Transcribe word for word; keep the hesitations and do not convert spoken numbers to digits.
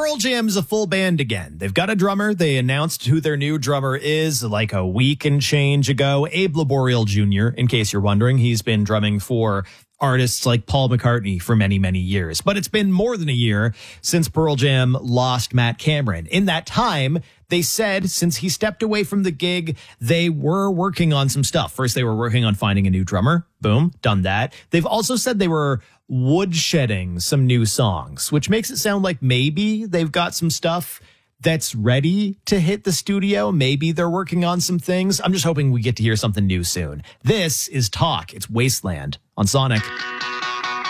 Pearl Jam is a full band again. They've got a drummer. They announced who their new drummer is like a week and change ago. Abe Laboriel Junior, in case you're wondering. He's been drumming for artists like Paul McCartney for many, many years. But it's been more than a year since Pearl Jam lost Matt Cameron. In that time, they said since he stepped away from the gig, they were working on some stuff. First, they were working on finding a new drummer. Boom, done that. They've also said they were woodshedding some new songs, which makes it sound like maybe they've got some stuff that's ready to hit the studio. Maybe they're working on some things. I'm just hoping we get to hear something new soon. This is Talk. It's Wasteland on Sonic.